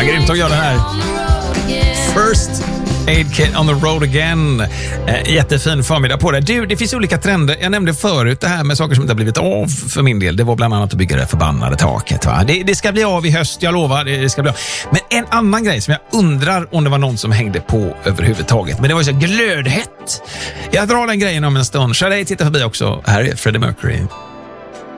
grymt att göra den här. First Aid Kit on the road again. Jättefin förmiddag på det. Du, det finns olika trender. Jag nämnde förut det här med saker som inte har blivit av för min del. Det var bland annat att bygga det förbannade taket. Va? Det ska bli av i höst, jag lovar. Det ska bli av. Men en annan grej som jag undrar om det var någon som hängde på överhuvudtaget. Men det var ju så glödhett. Jag drar den grejen om en stund. Shadej, titta förbi också. Här är Freddie Mercury.